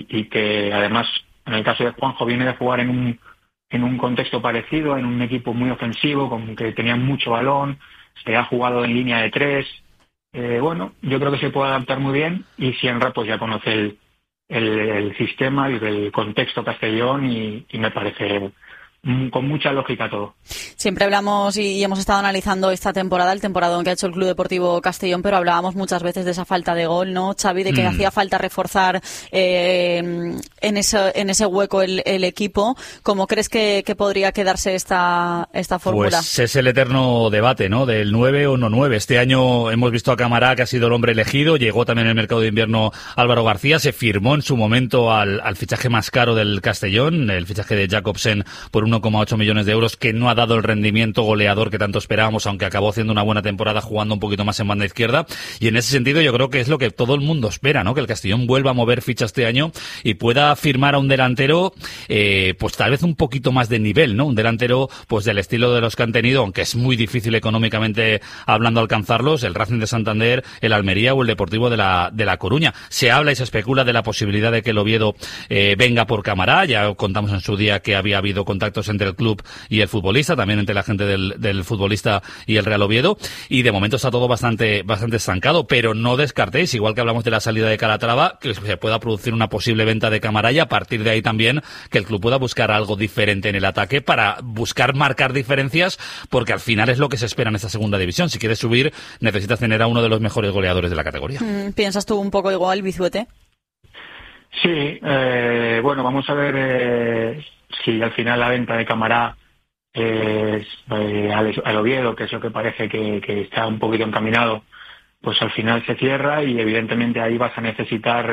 y que además, en el caso de Juanjo, viene de jugar en un contexto parecido, en un equipo muy ofensivo, con que tenía mucho balón, se ha jugado en línea de 3. Yo creo que se puede adaptar muy bien, y Sienra pues ya conoce el sistema y el contexto Castellón, y me parece con mucha lógica todo. Siempre hablamos y hemos estado analizando esta temporada, el temporadón que ha hecho el Club Deportivo Castellón, pero hablábamos muchas veces de esa falta de gol, ¿no, Xavi? De que hacía falta reforzar en ese hueco el equipo. ¿Cómo crees que podría quedarse esta fórmula? Pues es el eterno debate, ¿no? Del 9 o no 9. Este año hemos visto a Camará, que ha sido el hombre elegido. Llegó también en el mercado de invierno Álvaro García. Se firmó en su momento al fichaje más caro del Castellón, el fichaje de Jacobsen por 1,8 millones de euros, que no ha dado el rendimiento goleador que tanto esperábamos, aunque acabó haciendo una buena temporada jugando un poquito más en banda izquierda. Y en ese sentido yo creo que es lo que todo el mundo espera, ¿no? Que el Castellón vuelva a mover ficha este año y pueda firmar a un delantero pues tal vez un poquito más de nivel, ¿no? Un delantero pues del estilo de los que han tenido, aunque es muy difícil económicamente hablando alcanzarlos, el Racing de Santander, el Almería o el Deportivo de la Coruña. Se habla y se especula de la posibilidad de que el Oviedo venga por Camará. Ya contamos en su día que había habido contactos entre el club y el futbolista, también entre la gente del futbolista y el Real Oviedo, y de momento está todo bastante estancado, pero no descartéis, igual que hablamos de la salida de Calatrava, que se pueda producir una posible venta de Camará, y a partir de ahí también que el club pueda buscar algo diferente en el ataque para buscar marcar diferencias, porque al final es lo que se espera en esta segunda división. Si quieres subir, necesitas tener a uno de los mejores goleadores de la categoría. ¿Piensas tú un poco igual, Vizuete? Sí, vamos a ver si al final la venta de Camará al Oviedo, que es lo que parece que está un poquito encaminado, pues al final se cierra, y evidentemente ahí vas a necesitar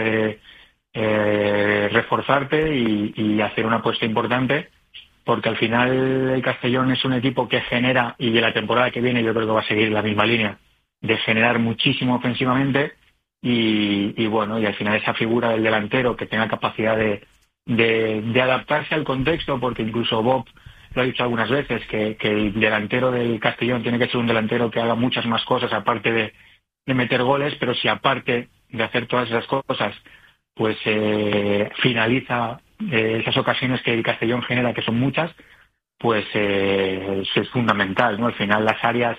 reforzarte y hacer una apuesta importante, porque al final el Castellón es un equipo que genera, y de la temporada que viene yo creo que va a seguir la misma línea, de generar muchísimo ofensivamente, y al final esa figura del delantero que tenga capacidad de adaptarse al contexto, porque incluso Bob lo ha dicho algunas veces, que el delantero del Castellón tiene que ser un delantero que haga muchas más cosas aparte de meter goles, pero si aparte de hacer todas esas cosas pues finaliza esas ocasiones que el Castellón genera, que son muchas, pues es fundamental, ¿no? Al final las áreas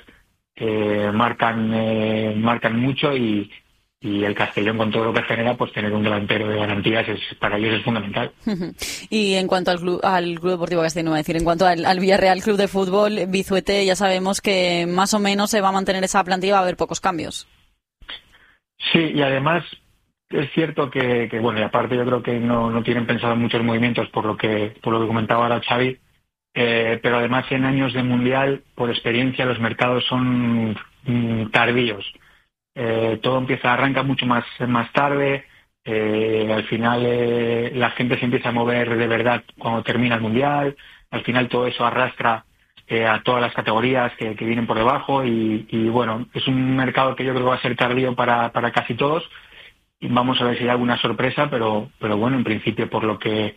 marcan mucho, y el Castellón, con todo lo que genera, pues tener un delantero de garantías para ellos es fundamental. Y en cuanto al Club Deportivo Castellón, en cuanto al Villarreal Club de Fútbol, Vizuete, ya sabemos que más o menos se va a mantener esa plantilla, va a haber pocos cambios. Sí, y además es cierto que y aparte yo creo que no tienen pensado muchos movimientos por lo que comentaba ahora Xavi, pero además en años de Mundial, por experiencia, los mercados son tardíos. Todo arranca mucho más tarde, al final la gente se empieza a mover de verdad cuando termina el Mundial, al final todo eso arrastra a todas las categorías que vienen por debajo, y es un mercado que yo creo que va a ser tardío para casi todos, y vamos a ver si hay alguna sorpresa, pero en principio por lo que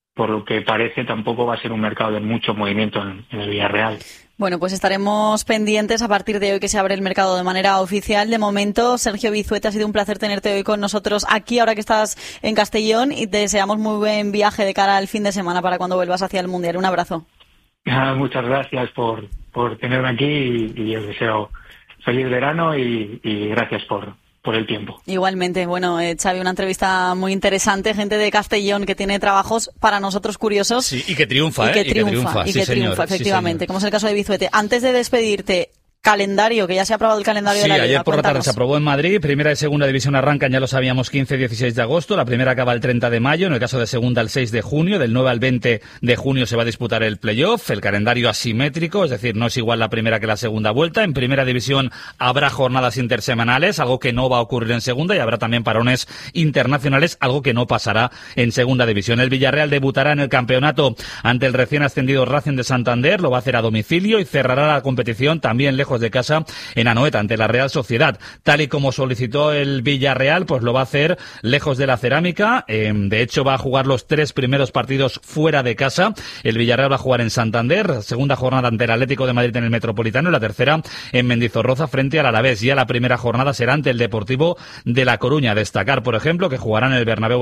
parece tampoco va a ser un mercado de mucho movimiento en el Villarreal. Bueno, pues estaremos pendientes a partir de hoy que se abre el mercado de manera oficial. De momento, Sergio Vizuete, ha sido un placer tenerte hoy con nosotros aquí, ahora que estás en Castellón, y te deseamos muy buen viaje de cara al fin de semana para cuando vuelvas hacia el Mundial. Un abrazo. Muchas gracias por tenerme aquí, y os deseo feliz verano y gracias por el tiempo. Igualmente. Bueno, Xavi, una entrevista muy interesante, gente de Castellón que tiene trabajos para nosotros curiosos. Sí, y que triunfa, y que triunfa, efectivamente, como es el caso de Vizuete. Antes de despedirte, calendario, que ya se ha aprobado el calendario de la Liga. Sí, ayer por la tarde se aprobó en Madrid. Primera y segunda división arrancan, ya lo sabíamos, 15 y 16 de agosto. La primera acaba el 30 de mayo. En el caso de segunda, el 6 de junio. Del 9 al 20 de junio se va a disputar el playoff. El calendario asimétrico, es decir, no es igual la primera que la segunda vuelta. En primera división habrá jornadas intersemanales, algo que no va a ocurrir en segunda, y habrá también parones internacionales, algo que no pasará en segunda división. El Villarreal debutará en el campeonato ante el recién ascendido Racing de Santander. Lo va a hacer a domicilio y cerrará la competición también lejos de casa en Anoeta ante la Real Sociedad, tal y como solicitó el Villarreal, pues lo va a hacer lejos de la cerámica. De hecho va a jugar los 3 primeros partidos fuera de casa. El Villarreal va a jugar en Santander, segunda jornada ante el Atlético de Madrid en el Metropolitano, y la tercera en Mendizorroza frente al Alavés. Ya la primera jornada será ante el Deportivo de La Coruña. Destacar, por ejemplo, que jugarán en el Bernabéu